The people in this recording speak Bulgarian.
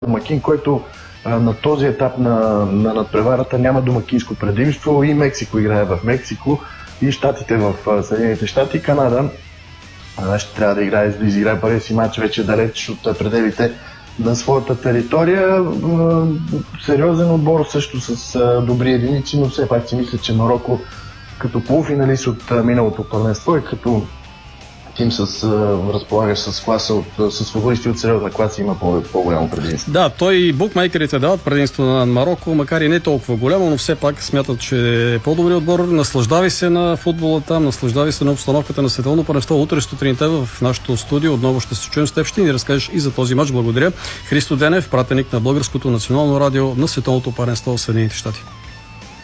домакин, който на този етап на надпреварата няма домакинско предимство. И Мексико играе в Мексико, и щатите в Съединените щати, и Канада ще трябва да изиграе първия си матч вече далеч от пределите на своята територия. Сериозен отбор също с добри единици, но все пак си мисля, че Мароко като полуфиналист от миналото първенство и като тим разполагаш с класа с футболисти от сериозна класа има по-голямо предимство. Да, той и букмейкерите дават предимство на Мароко, макар и не толкова голямо, но все пак смятат, че е по-добри отбор. Наслаждави се на футбола там, наслаждави се на обстановката на световно първенство. Утре сутринта в нашото студио отново ще се чуем с теб. Ще ни разкажеш и за този мач. Благодаря. Христо Денев, пратеник на Българското национално радио на световното първенство в Съединените щати.